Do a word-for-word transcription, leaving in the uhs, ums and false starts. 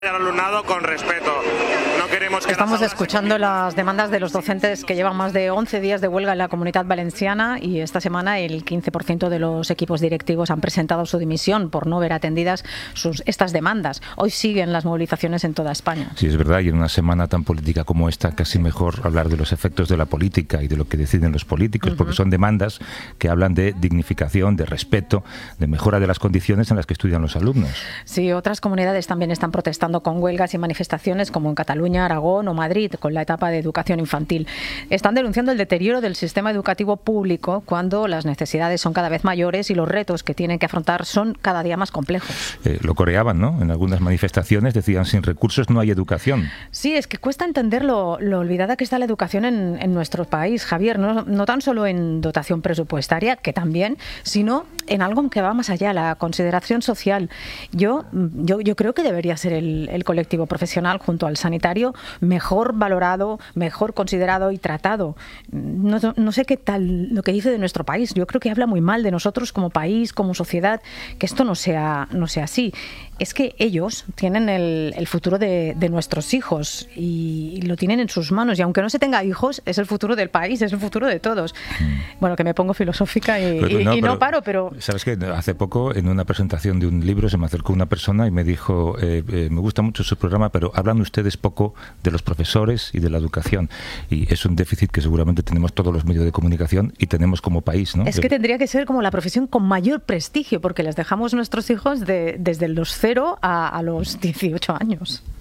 al alumnado con respeto. No queremos que Estamos escuchando las demandas de los docentes que llevan más de once días de huelga en la Comunidad Valenciana y esta semana el quince por ciento de los equipos directivos han presentado su dimisión por no ver atendidas sus, estas demandas. Hoy siguen las movilizaciones en toda España. Sí, es verdad, y en una semana tan política como esta, casi mejor hablar de los efectos de la política y de lo que deciden los políticos, uh-huh. porque son demandas que hablan de dignificación, de respeto, de mejora de las condiciones en las que estudian los alumnos. Sí, otras comunidades también están protestando con huelgas y manifestaciones como en Cataluña, Aragón o Madrid con la etapa de educación infantil. Están denunciando el deterioro del sistema educativo público cuando las necesidades son cada vez mayores y los retos que tienen que afrontar son cada día más complejos. Eh, lo coreaban, ¿no? En algunas manifestaciones decían, sin recursos no hay educación. Sí, es que cuesta entender lo, lo olvidada que está la educación en, en nuestro país, Javier, no, no tan solo en dotación presupuestaria, que también, sino en algo que va más allá, la consideración social. Yo, yo, yo creo que debería ser el el colectivo profesional junto al sanitario mejor valorado, mejor considerado y tratado. No, no sé qué tal lo que dice de nuestro país. Yo creo que habla muy mal de nosotros como país, como sociedad, que esto no sea, no sea así. Es que ellos tienen el, el futuro de, de nuestros hijos y, y lo tienen en sus manos. Y aunque no se tenga hijos, es el futuro del país, es el futuro de todos. Mm. Bueno, que me pongo filosófica y, pero, y, no, y no pero, paro, pero... ¿Sabes qué? Hace poco, en una presentación de un libro, se me acercó una persona y me dijo, eh, eh, me gusta mucho su programa, pero hablan ustedes poco de los profesores y de la educación. Y es un déficit que seguramente tenemos todos los medios de comunicación y tenemos como país, ¿no? Es que tendría que ser como la profesión con mayor prestigio, porque les dejamos nuestros hijos de, desde los cero a, a los dieciocho años.